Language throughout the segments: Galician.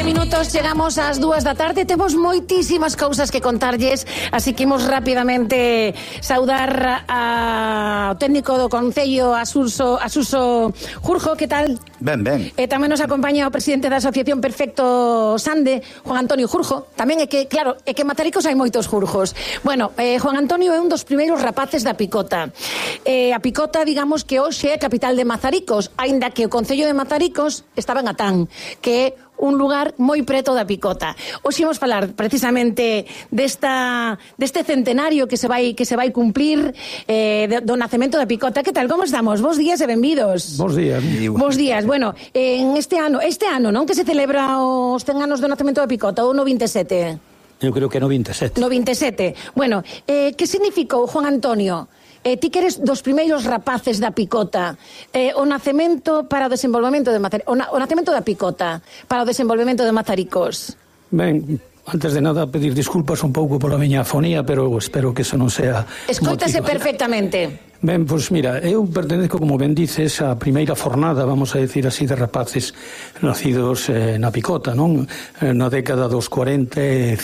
minutos, chegamos ás 2 da tarde. Temos moitísimas cousas que contarlles, así que imos rapidamente saudar ao técnico do Concello, a Suso Jurjo. Que tal? Ben, ben. E tamén nos acompaña o presidente da Asociación Perfecto Sande, Juan Antonio Jurjo. Tamén é que, claro, é que en Mazaricos hai moitos Jurjos. Bueno, Juan Antonio é un dos primeiros rapaces da Picota. A Picota, digamos que hoxe é a capital de Mazaricos, aínda que o Concello de Mazaricos estaba en Atán, que é un lugar moi preto da Picota. Hoxe imos falar precisamente deste centenario que se vai cumplir do nacemento da Picota. Que tal, como estamos? Bos días e benvidos. Bos días. Bos días. Bueno, en este ano, non, que se celebra os 100 anos do nacemento da Picota, ou no 27? Eu creo que no 27. No 27. Bueno, que significou, Juan Antonio? Ti que eres dos primeiros rapaces da Picota, o nacemento para o desenvolvemento de o nacemento da Picota para o desenvolvemento de Mazaricos. Ben, antes de nada pedir disculpas un pouco pola miña afonía, pero espero que eso non sea Escóitase perfectamente. Ben, pois mira, eu pertenezco, como ben dices, a primeira fornada, vamos a decir así, de rapaces nacidos na Picota, non? Na década dos 40 e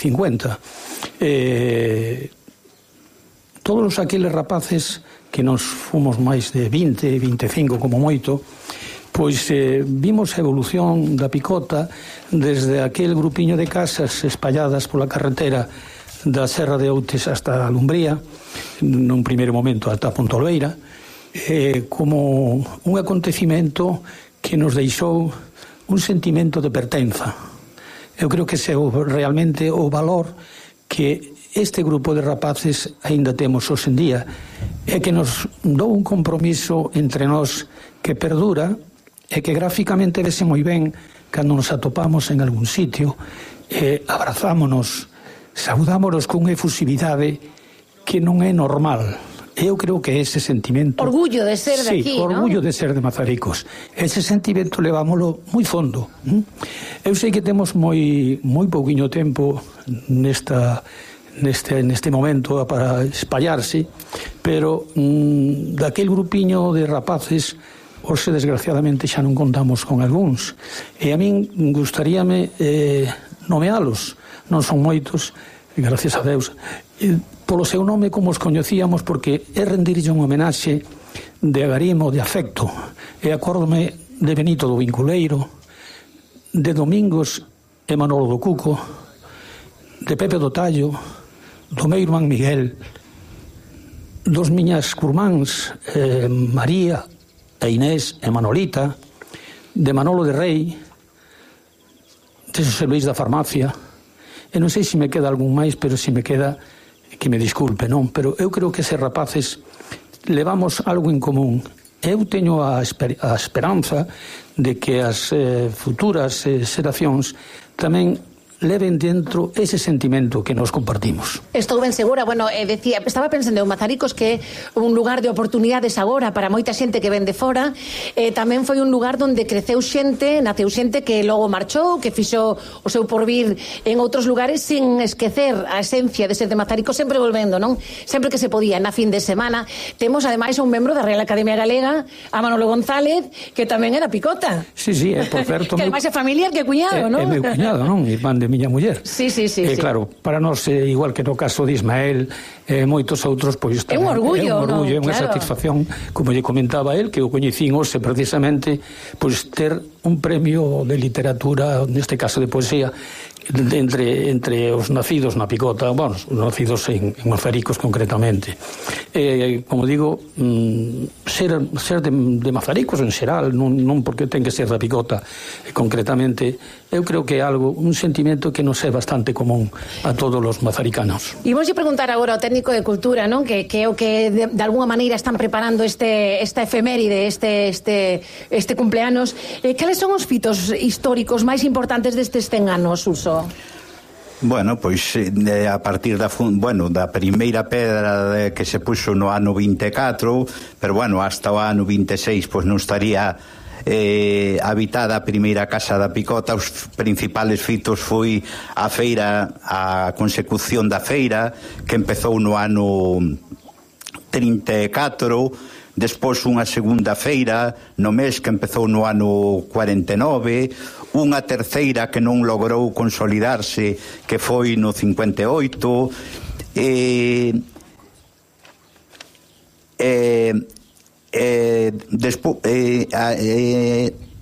50. Todos aqueles rapaces que nos fomos máis de 20, 25 como moito, pois vimos a evolución da Picota desde aquel grupiño de casas espalladas pola carretera da Serra de Outes hasta a Lumbría, nun primeiro momento ata Pontolveira, como un acontecimento que nos deixou un sentimento de pertenza. Eu creo que ese é realmente o valor que este grupo de rapaces aínda temos hoxe en día, é que nos dou un compromiso entre nós que perdura e que gráficamente vese moi ben cando nos atopamos en algún sitio, abrazámonos, saudámonos con efusividade que non é normal. Eu creo que ese sentimento... Orgullo de ser de aquí, ¿no? Sí, orgullo de ser de Mazaricos. Ese sentimento levámoslo moi fondo. Eu sei que temos moi pouquiño tempo neste momento para espallarse, pero daquel grupiño de rapaces hoxe desgraciadamente xa non contamos con algúns, e a min gustaríame nomealos. Non son moitos, gracias a Deus, polo seu nome como os coñecíamos, porque é rendirlle un homenaxe de agarimo, de afecto. E acórdome de Benito do Vinculeiro, de Domingos e Manolo do Cuco, de Pepe do Tallo, do meu irmán Miguel, dos miñas curmáns María e Inés e Manolita, de Manolo de Rei, de José Luis da Farmacia, e non sei se me queda algún máis, pero se me queda, que me disculpe, non? Pero eu creo que eses rapaces levamos algo en común. Eu teño a esperanza de que as futuras xeracións tamén leven dentro ese sentimento que nos compartimos. Estou ben segura, bueno, decía, estaba pensando en Mazaricos, que é un lugar de oportunidades agora para moita xente que ven de fora, tamén foi un lugar onde creceu xente, naceu xente que logo marchou, que fixo o seu porvir en outros lugares sin esquecer a esencia de ser de Mazaricos, sempre volvendo, non? Sempre que se podía, na fin de semana. Temos ademais un membro da Real Academia Galega, a Manolo González, que tamén era Picota. Sí, por certo. Que ademais é familiar, que cuñado, non? É meu cuñado, non? Irmán de miña muller. Sí. Claro, para nós, igual que no caso de Ismael e moitos outros, pois é un orgullo, é unha satisfacción, como lle comentaba el, que o coñecín hoxe precisamente, pois ter un premio de literatura, neste caso de poesía, entre os nacidos na Picota, bueno, os nacidos en Mazaricos concretamente. Como digo, ser de Mazaricos en xeral, non porque ten que ser da Picota concretamente, eu creo que é algo, un sentimento que nos é bastante común a todos os mazaricanos. E vos preguntar agora ao técnico de Cultura, non? Que é o que de alguna maneira están preparando esta efeméride, este cumpleanos. Cales son os fitos históricos máis importantes destes 100 anos, Suso? Bueno, pois a partir da primeira pedra que se puxo no ano 24, pero bueno, hasta o ano 26 pois non estaría habitada a primeira casa da Picota. Os principales fitos foi a feira, a consecución da feira, que empezou no ano 34, despois unha segunda feira no mes que empezou no ano 49, unha terceira que non logrou consolidarse, que foi no 58, despois